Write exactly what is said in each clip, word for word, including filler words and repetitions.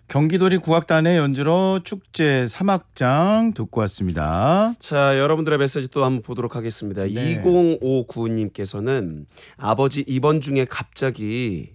경기도리 국악단의 연주로 축제 삼 악장 듣고 왔습니다. 자, 여러분들의 메시지 또 한번 보도록 하겠습니다. 네. 이공오구 님께서는 아버지 입원 중에 갑자기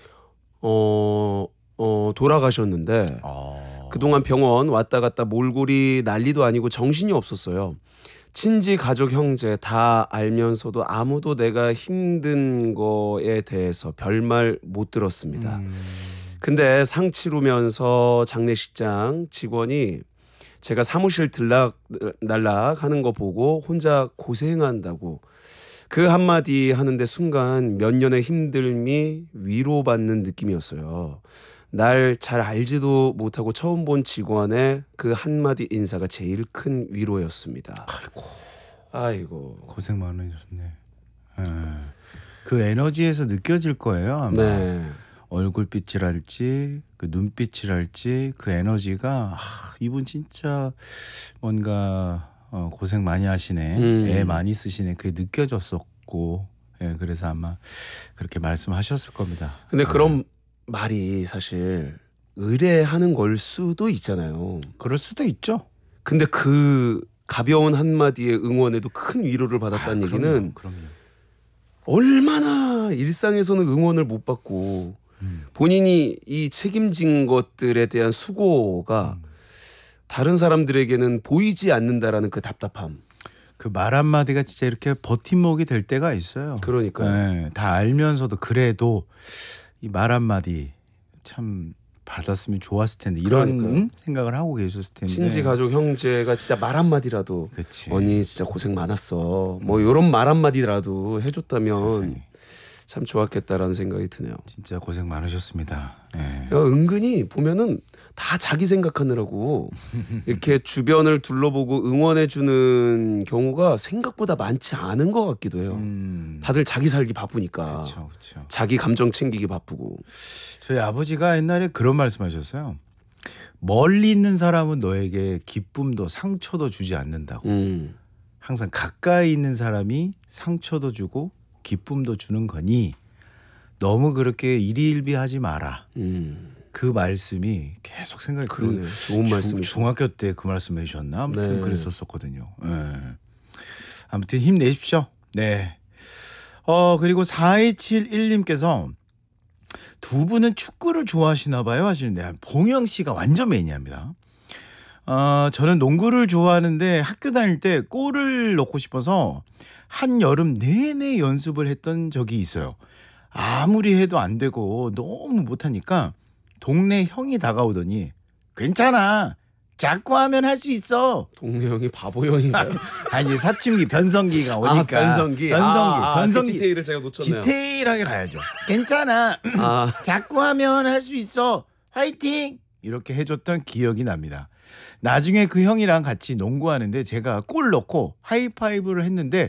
어, 어, 돌아가셨는데 어... 그동안 병원 왔다 갔다 몰골이 난리도 아니고 정신이 없었어요. 친지 가족 형제 다 알면서도 아무도 내가 힘든 거에 대해서 별말 못 들었습니다. 음... 근데 상 치르면서 장례식장 직원이 제가 사무실 들락 날락 하는 거 보고 혼자 고생한다고 그 한마디 하는데 순간 몇 년의 힘듦이 위로받는 느낌이었어요. 날 잘 알지도 못하고 처음 본 직원의 그 한마디 인사가 제일 큰 위로였습니다. 아이고, 아이고. 고생 많으셨네. 에. 그 에너지에서 느껴질 거예요. 아마. 네. 얼굴빛이랄지 그 눈빛이랄지 그 에너지가 아, 이분 진짜 뭔가 어, 고생 많이 하시네. 음. 애 많이 쓰시네. 그게 느껴졌었고 예, 그래서 아마 그렇게 말씀하셨을 겁니다. 근데 예. 그런 말이 사실 의뢰하는 걸 수도 있잖아요. 그럴 수도 있죠. 근데 그 가벼운 한마디의 응원에도 큰 위로를 받았다는 아, 얘기는 그럼요, 그럼요. 얼마나 일상에서는 응원을 못 받고 음. 본인이 이 책임진 것들에 대한 수고가 음. 다른 사람들에게는 보이지 않는다라는 그 답답함. 그 말 한마디가 진짜 이렇게 버팀목이 될 때가 있어요. 그러니까요. 예, 다 알면서도 그래도 이 말 한마디 참 받았으면 좋았을 텐데 이런 그러니까요. 생각을 하고 계셨을 텐데. 친지 가족 형제가 진짜 말 한마디라도 그치. 언니 진짜 고생 많았어 뭐 이런 말 한마디라도 해줬다면 세상에. 참 좋았겠다라는 생각이 드네요. 진짜 고생 많으셨습니다. 예. 야, 은근히 보면은 다 자기 생각하느라고 이렇게 주변을 둘러보고 응원해주는 경우가 생각보다 많지 않은 것 같기도 해요. 음, 다들 자기 살기 바쁘니까 그렇죠, 그렇죠. 자기 감정 챙기기 바쁘고. 저희 아버지가 옛날에 그런 말씀하셨어요. 멀리 있는 사람은 너에게 기쁨도 상처도 주지 않는다고. 음. 항상 가까이 있는 사람이 상처도 주고 기쁨도 주는 거니 너무 그렇게 일희일비하지 마라. 음. 그 말씀이 계속 생각이 그러네요. 좋은 중- 말씀이죠. 중학교 때 그 말씀 해주셨나? 아무튼 네. 그랬었거든요. 예. 아무튼 힘내십시오. 네. 어 그리고 사이칠일 님께서 두 분은 축구를 좋아하시나 봐요 하시는데 봉영 씨가 완전 매니아입니다. 어, 저는 농구를 좋아하는데 학교 다닐 때 골을 넣고 싶어서 한 여름 내내 연습을 했던 적이 있어요. 아무리 해도 안 되고 너무 못하니까 동네 형이 다가오더니 괜찮아. 자꾸 하면 할 수 있어. 동네 형이 바보 형인가요? 아니 사춘기 변성기가 오니까. 아, 변성기. 변성기. 아, 아, 변성기. 그 디테일을 제가 놓쳤네요. 디테일하게 가야죠. 괜찮아. 아, 자꾸 하면 할 수 있어. 화이팅! 이렇게 해줬던 기억이 납니다. 나중에 그 형이랑 같이 농구하는데 제가 골 넣고 하이파이브를 했는데